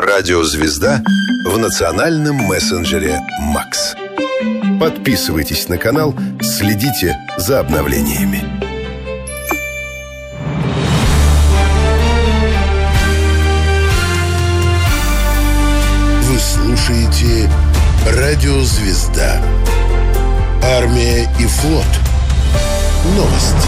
Радио «Звезда» в национальном мессенджере «Макс». Подписывайтесь на канал, следите за обновлениями. Вы слушаете Радио «Звезда». Армия и флот. Новости.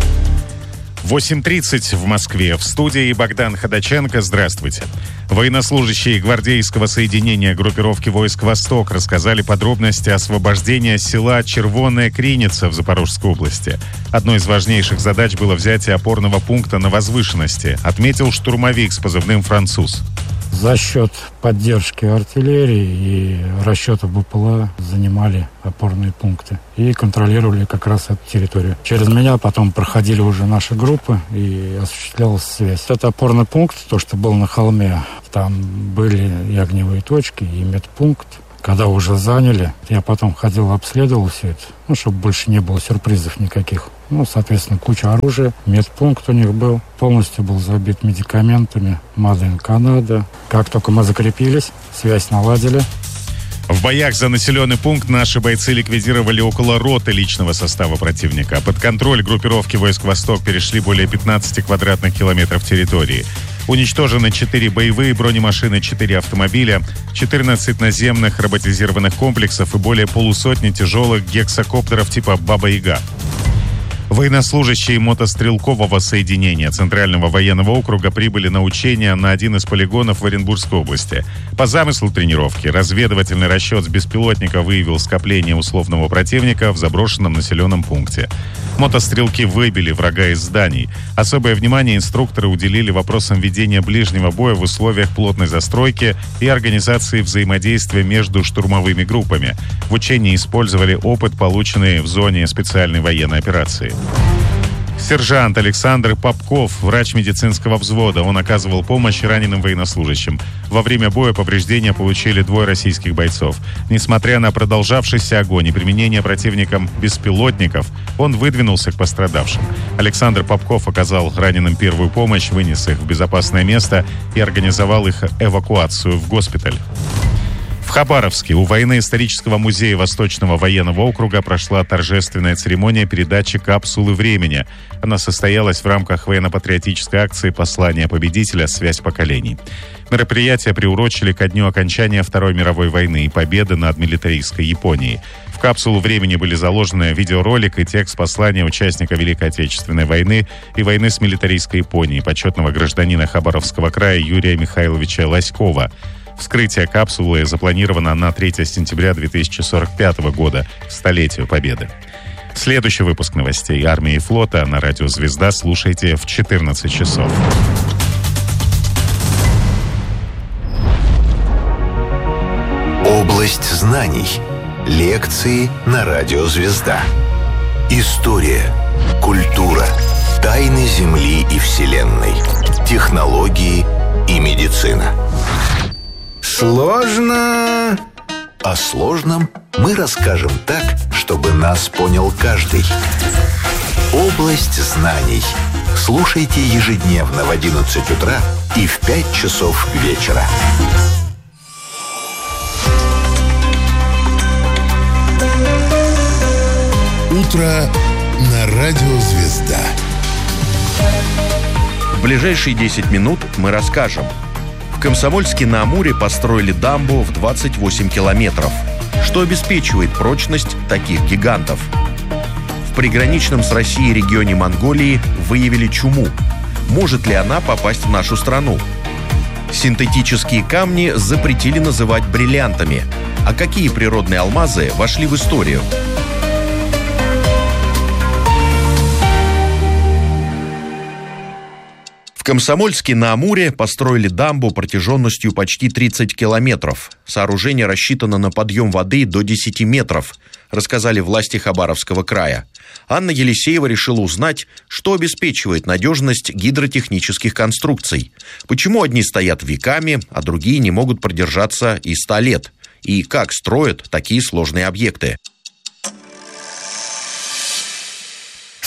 8:30 в Москве. В студии Богдан Ходаченко. Здравствуйте. Военнослужащие гвардейского соединения группировки войск «Восток» рассказали подробности освобождения села Червоная Криница в Запорожской области. Одной из важнейших задач было взятие опорного пункта на возвышенности, отметил штурмовик с позывным «Француз». За счет поддержки артиллерии и расчетов БПЛА занимали опорные пункты и контролировали как раз эту территорию. Через меня потом проходили уже наши группы и осуществлялась связь. Это опорный пункт, то, что был на холме. Там были и огневые точки, и медпункт. Когда уже заняли, я потом ходил, обследовал все это, чтобы больше не было сюрпризов никаких. Соответственно, куча оружия, медпункт у них был, полностью был забит медикаментами, Made in Canada. Как только мы закрепились, связь наладили. В боях за населенный пункт наши бойцы ликвидировали около роты личного состава противника. Под контроль группировки войск «Восток» перешли более 15 квадратных километров территории. Уничтожены 4 боевые бронемашины, 4 автомобиля, 14 наземных роботизированных комплексов и более полусотни тяжелых гексакоптеров типа «Баба-Яга». Военнослужащие мотострелкового соединения Центрального военного округа прибыли на учения на один из полигонов в Оренбургской области. По замыслу тренировки разведывательный расчет с беспилотника выявил скопление условного противника в заброшенном населенном пункте. Мотострелки выбили врага из зданий. Особое внимание инструкторы уделили вопросам ведения ближнего боя в условиях плотной застройки и организации взаимодействия между штурмовыми группами. В учении использовали опыт, полученный в зоне специальной военной операции. Сержант Александр Попков, врач медицинского взвода. Он оказывал помощь раненым военнослужащим. Во время боя повреждения получили 2 российских бойцов. Несмотря на продолжавшийся огонь и применение противником беспилотников, он выдвинулся к пострадавшим. Александр Попков оказал раненым первую помощь, вынес их в безопасное место и организовал их эвакуацию в госпиталь. В Хабаровске у военно-исторического музея Восточного военного округа прошла торжественная церемония передачи капсулы времени. Она состоялась в рамках военно-патриотической акции «Послание победителя. Связь поколений». Мероприятие приурочили ко дню окончания Второй мировой войны и победы над милитаристской Японией. В капсулу времени были заложены видеоролик и текст послания участника Великой Отечественной войны и войны с милитаристской Японией, почетного гражданина Хабаровского края Юрия Михайловича Лоськова. Вскрытие капсулы запланировано на 3 сентября 2045 года, к столетию Победы. Следующий выпуск новостей армии и флота на радио «Звезда» слушайте в 14 часов. Область знаний. Лекции на радио «Звезда». История, культура, тайны Земли и Вселенной, технологии и медицина. Сложно. О сложном мы расскажем так, чтобы нас понял каждый. Область знаний. Слушайте ежедневно в 11 утра и в 5 часов вечера. Утро на радио «Звезда». В ближайшие 10 минут мы расскажем. В Комсомольске-на-Амуре построили дамбу в 28 километров, что обеспечивает прочность таких гигантов. В приграничном с Россией регионе Монголии выявили чуму. Может ли она попасть в нашу страну? Синтетические камни запретили называть бриллиантами. А какие природные алмазы вошли в историю? В Комсомольске-на-Амуре построили дамбу протяженностью почти 30 километров. Сооружение рассчитано на подъем воды до 10 метров, рассказали власти Хабаровского края. Анна Елисеева решила узнать, что обеспечивает надежность гидротехнических конструкций. Почему одни стоят веками, а другие не могут продержаться и 100 лет? И как строят такие сложные объекты?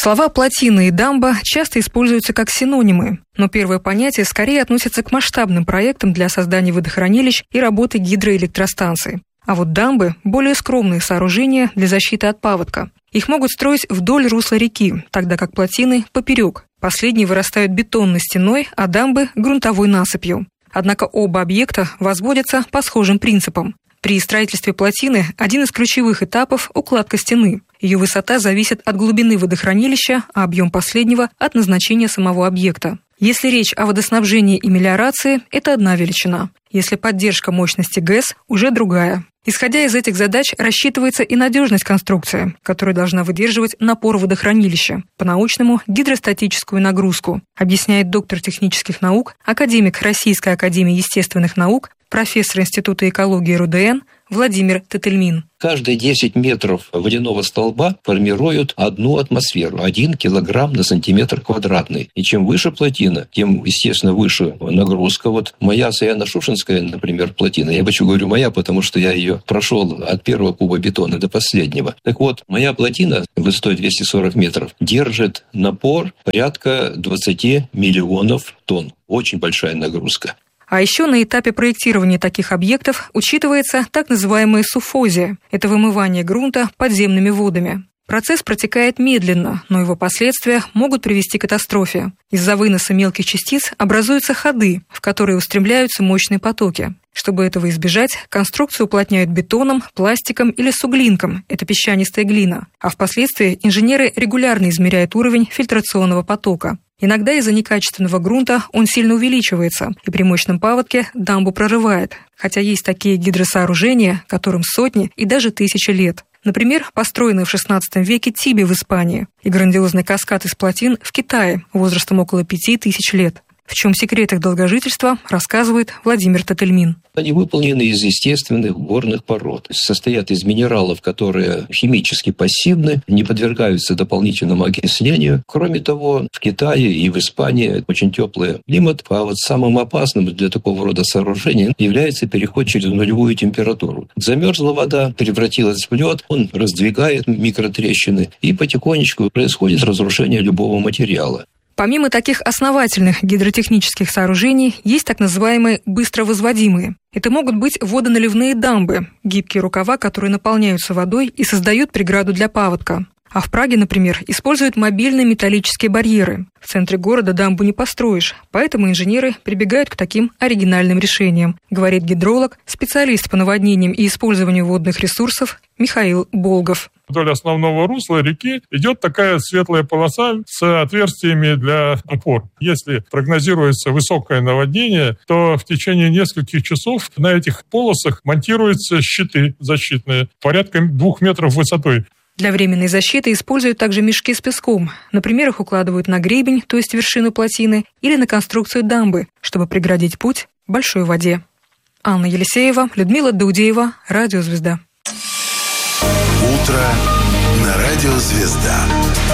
Слова «плотина» и «дамба» часто используются как синонимы, но первое понятие скорее относится к масштабным проектам для создания водохранилищ и работы гидроэлектростанций. А вот дамбы – более скромные сооружения для защиты от паводка. Их могут строить вдоль русла реки, тогда как плотины – поперек. Последние вырастают бетонной стеной, а дамбы – грунтовой насыпью. Однако оба объекта возводятся по схожим принципам. При строительстве плотины один из ключевых этапов – укладка стены. Ее высота зависит от глубины водохранилища, а объем последнего – от назначения самого объекта. Если речь о водоснабжении и мелиорации – это одна величина. Если поддержка мощности ГЭС – уже другая. Исходя из этих задач, рассчитывается и надежность конструкции, которая должна выдерживать напор водохранилища, по-научному – гидростатическую нагрузку, объясняет доктор технических наук, академик Российской академии естественных наук, профессор Института экологии РУДН Владимир Тетельмин. Каждые 10 метров водяного столба формируют 1 атмосферу, 1 килограмм на сантиметр квадратный. И чем выше плотина, тем, естественно, выше нагрузка. Вот моя Саяно-Шушенская, например, плотина, я почему говорю моя, потому что я ее прошел от первого куба бетона до последнего. Так вот, моя плотина высотой 240 метров держит напор порядка 20 миллионов тонн. Очень большая нагрузка. А еще на этапе проектирования таких объектов учитывается так называемая суффозия – это вымывание грунта подземными водами. Процесс протекает медленно, но его последствия могут привести к катастрофе. Из-за выноса мелких частиц образуются ходы, в которые устремляются мощные потоки. Чтобы этого избежать, конструкцию уплотняют бетоном, пластиком или суглинком – это песчанистая глина. А впоследствии инженеры регулярно измеряют уровень фильтрационного потока. Иногда из-за некачественного грунта он сильно увеличивается, и при мощном паводке дамбу прорывает. Хотя есть такие гидросооружения, которым сотни и даже тысячи лет. Например, построенный в XVI веке Тиби в Испании и грандиозный каскад из плотин в Китае возрастом около 5000 лет. В чем секрет их долгожительства, рассказывает Владимир Тетельмин. Они выполнены из естественных горных пород. Состоят из минералов, которые химически пассивны, не подвергаются дополнительному окислению. Кроме того, в Китае и в Испании очень теплый климат. А вот самым опасным для такого рода сооружений является переход через нулевую температуру. Замерзла вода, превратилась в лед, он раздвигает микротрещины, и потихонечку происходит разрушение любого материала. Помимо таких основательных гидротехнических сооружений, есть так называемые быстровозводимые. Это могут быть водоналивные дамбы, гибкие рукава, которые наполняются водой и создают преграду для паводка. А в Праге, например, используют мобильные металлические барьеры. В центре города дамбу не построишь, поэтому инженеры прибегают к таким оригинальным решениям, говорит гидролог, специалист по наводнениям и использованию водных ресурсов Михаил Болгов. Вдоль основного русла реки идет такая светлая полоса с отверстиями для опор. Если прогнозируется высокое наводнение, то в течение нескольких часов на этих полосах монтируются щиты защитные, порядка 2 метров высотой. Для временной защиты используют также мешки с песком. Например, их укладывают на гребень, то есть вершину плотины, или на конструкцию дамбы, чтобы преградить путь большой воде. Анна Елисеева, Людмила Даудеева, Радио Звезда. Утро на Радио Звезда.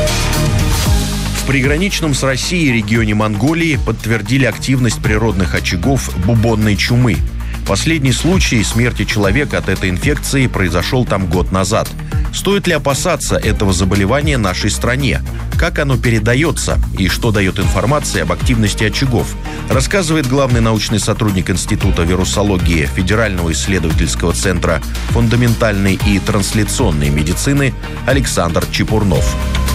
В приграничном с Россией регионе Монголии подтвердили активность природных очагов бубонной чумы. Последний случай смерти человека от этой инфекции произошел там год назад. Стоит ли опасаться этого заболевания нашей стране? Как оно передается и что дает информация об активности очагов, рассказывает главный научный сотрудник Института вирусологии Федерального исследовательского центра фундаментальной и трансляционной медицины Александр Чепурнов.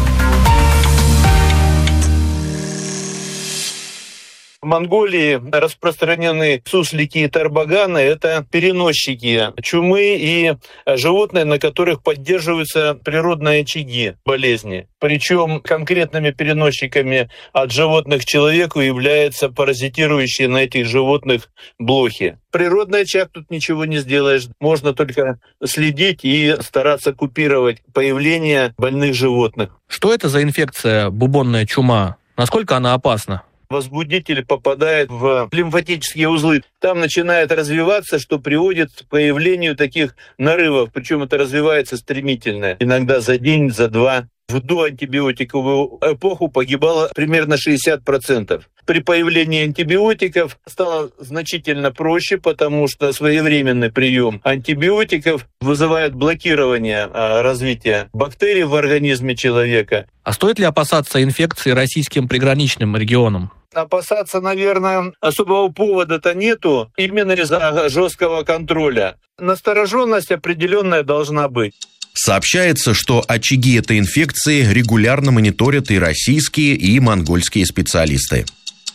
В Монголии распространены суслики и тарбаганы. Это переносчики чумы и животные, на которых поддерживаются природные очаги болезни. Причем конкретными переносчиками от животных к человеку являются паразитирующие на этих животных блохи. Природный очаг тут ничего не сделаешь. Можно только следить и стараться купировать появление больных животных. Что это за инфекция бубонная чума? Насколько она опасна? Возбудитель попадает в лимфатические узлы. Там начинает развиваться, что приводит к появлению таких нарывов. Причем это развивается стремительно. Иногда за день, за два. В доантибиотиковую эпоху погибало примерно 60%. При появлении антибиотиков стало значительно проще, потому что своевременный прием антибиотиков вызывает блокирование развития бактерий в организме человека. А стоит ли опасаться инфекции российским приграничным регионам? Опасаться, наверное, особого повода-то нету, именно из-за жесткого контроля. Настороженность определенная должна быть. Сообщается, что очаги этой инфекции регулярно мониторят и российские, и монгольские специалисты.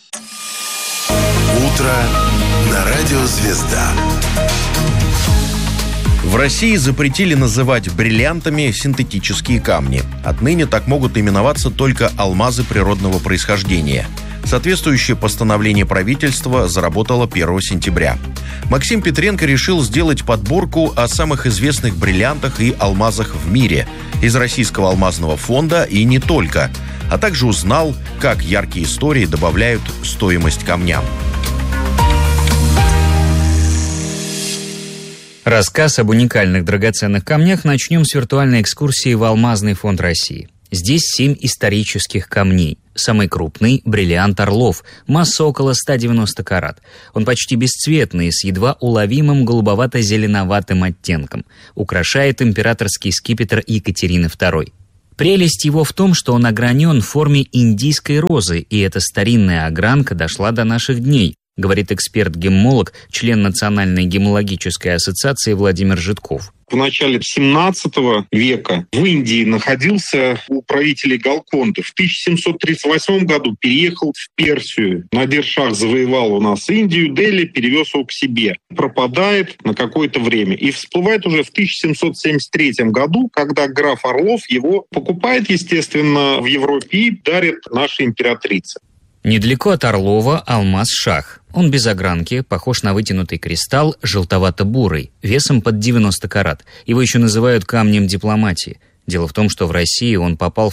Утро на радио «Звезда». В России запретили называть бриллиантами синтетические камни. Отныне так могут именоваться только алмазы природного происхождения. Соответствующее постановление правительства заработало 1 сентября. Максим Петренко решил сделать подборку о самых известных бриллиантах и алмазах в мире из Российского алмазного фонда и не только, а также узнал, как яркие истории добавляют стоимость камням. Рассказ об уникальных драгоценных камнях начнем с виртуальной экскурсии в Алмазный фонд России. Здесь 7 исторических камней. Самый крупный – бриллиант «Орлов», масса около 190 карат. Он почти бесцветный, с едва уловимым голубовато-зеленоватым оттенком. Украшает императорский скипетр Екатерины II. Прелесть его в том, что он огранен в форме индийской розы, и эта старинная огранка дошла до наших дней, говорит эксперт-геммолог, член Национальной геммологической ассоциации Владимир Житков. В начале 17 века в Индии находился у правителей Галконды. В 1738 году переехал в Персию. Надир-шах завоевал у нас Индию, Дели, перевез его к себе. Пропадает на какое-то время и всплывает уже в 1773 году, когда граф Орлов его покупает, естественно, в Европе и дарит нашей императрице. Недалеко от Орлова алмаз «Шах». Он без огранки, похож на вытянутый кристалл, желтовато-бурый, весом под 90 карат. Его еще называют камнем дипломатии. Дело в том, что в России он попал в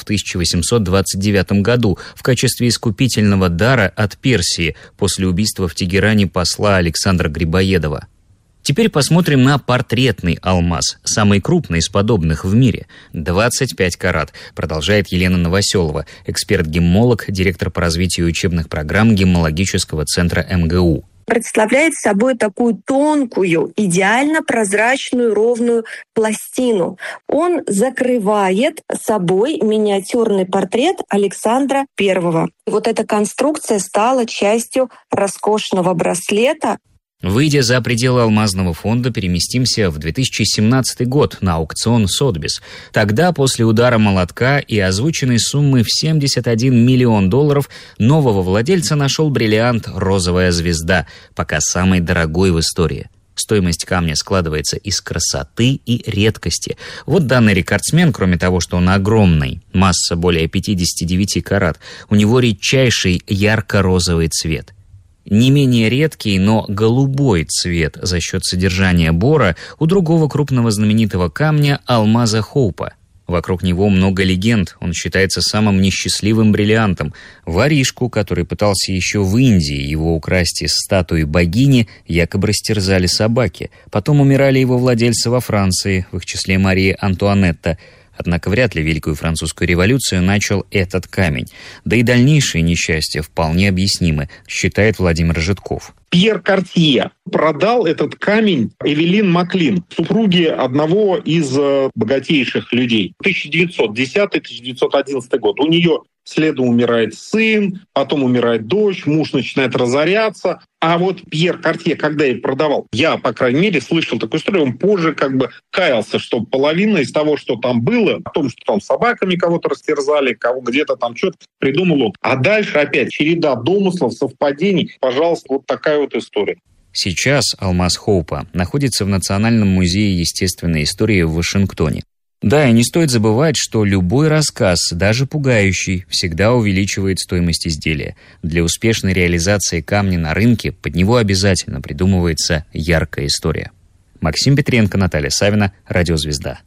1829 году в качестве искупительного дара от Персии после убийства в Тегеране посла Александра Грибоедова. Теперь посмотрим на портретный алмаз, самый крупный из подобных в мире. 25 карат, продолжает Елена Новоселова, эксперт-геммолог, директор по развитию учебных программ геммологического центра МГУ. Представляет собой такую тонкую, идеально прозрачную, ровную пластину. Он закрывает собой миниатюрный портрет Александра I. Вот эта конструкция стала частью роскошного браслета. Выйдя за пределы алмазного фонда, переместимся в 2017 год на аукцион Сотбис. Тогда, после удара молотка и озвученной суммы в $71 миллион, нового владельца нашел бриллиант «Розовая звезда», пока самый дорогой в истории. Стоимость камня складывается из красоты и редкости. Вот данный рекордсмен, кроме того, что он огромный, масса более 59 карат, у него редчайший ярко-розовый цвет. Не менее редкий, но голубой цвет за счет содержания бора у другого крупного знаменитого камня алмаза Хоупа. Вокруг него много легенд, он считается самым несчастливым бриллиантом. Воришку, который пытался еще в Индии его украсть из статуи богини, якобы растерзали собаки. Потом умирали его владельцы во Франции, в их числе Мария Антуанетта. Однако вряд ли Великую Французскую революцию начал этот камень. Да и дальнейшие несчастья вполне объяснимы, считает Владимир Житков. Пьер Картье продал этот камень Эвелин Маклин, супруге одного из богатейших людей. 1910-1911 год. У нее следом умирает сын, потом умирает дочь, муж начинает разоряться. А вот Пьер Картье, когда я продавал, я, по крайней мере, слышал такую историю, он позже каялся, что половина из того, что там было, о том, что там собаками кого-то растерзали, кого где-то там что-то придумал он. А дальше опять череда домыслов, совпадений. Пожалуйста, вот такая вот история. Сейчас алмаз Хоупа находится в Национальном музее естественной истории в Вашингтоне. Да, и не стоит забывать, что любой рассказ, даже пугающий, всегда увеличивает стоимость изделия. Для успешной реализации камня на рынке под него обязательно придумывается яркая история. Максим Петренко, Наталья Савина, Радио «Звезда».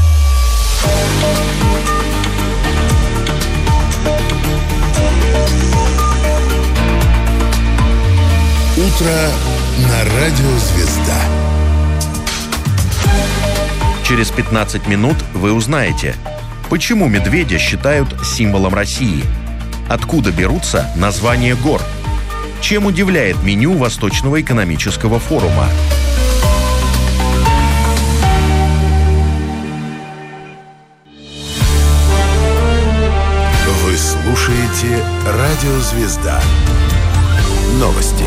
Утро на радио «Звезда». Через 15 минут вы узнаете, почему медведя считают символом России, откуда берутся названия гор Чем удивляет меню Восточного экономического форума? Вы слушаете «Радио Звезда». Новости.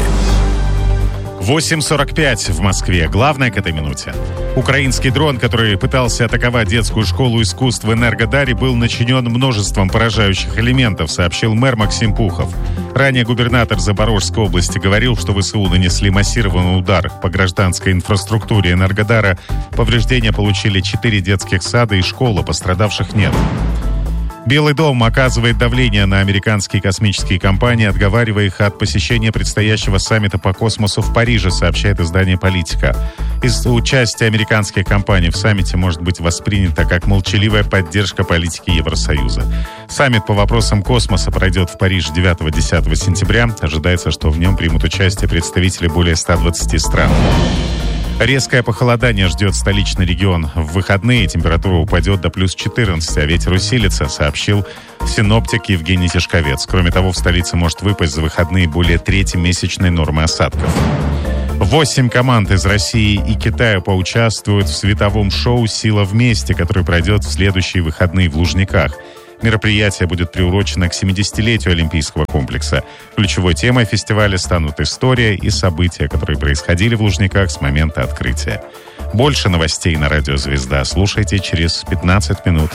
8:45 в Москве. Главное к этой минуте. Украинский дрон, который пытался атаковать детскую школу искусств в Энергодаре, был начинен множеством поражающих элементов, сообщил мэр Максим Пухов. Ранее губернатор Запорожской области говорил, что ВСУ нанесли массированный удар по гражданской инфраструктуре Энергодара. Повреждения получили 4 детских сада и школа, пострадавших нет. Белый дом оказывает давление на американские космические компании, отговаривая их от посещения предстоящего саммита по космосу в Париже, сообщает издание «Политика». Из-за участия американских компаний в саммите может быть воспринято как молчаливая поддержка политики Евросоюза. Саммит по вопросам космоса пройдет в Париже 9-10 сентября. Ожидается, что в нем примут участие представители более 120 стран. Резкое похолодание ждет столичный регион. В выходные температура упадет до плюс 14, а ветер усилится, сообщил синоптик Евгений Тишковец. Кроме того, в столице может выпасть за выходные более трети месячной нормы осадков. 8 команд из России и Китая поучаствуют в световом шоу «Сила вместе», который пройдет в следующие выходные в Лужниках. Мероприятие будет приурочено к 70-летию Олимпийского комплекса. Ключевой темой фестиваля станут история и события, которые происходили в Лужниках с момента открытия. Больше новостей на Радио Звезда слушайте через 15 минут.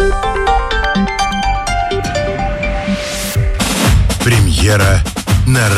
Премьера на